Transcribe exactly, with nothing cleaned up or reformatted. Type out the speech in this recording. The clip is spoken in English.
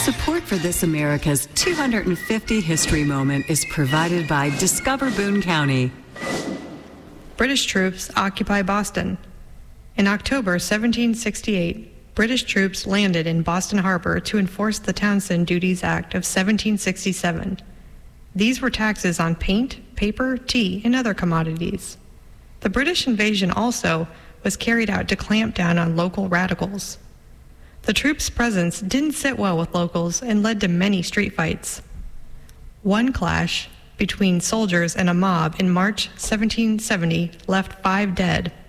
Support for This America's two hundred fifty History Moment is provided by Discover Boone County. British troops occupy Boston. In October seventeen sixty-eight, British troops landed in Boston Harbor to enforce the Townshend Duties Act of seventeen sixty-seven. These were taxes on paint, paper, tea, and other commodities. The British invasion also was carried out to clamp down on local radicals. The troops' presence didn't sit well with locals and led to many street fights. One clash between soldiers and a mob in March seventeen seventy left five dead,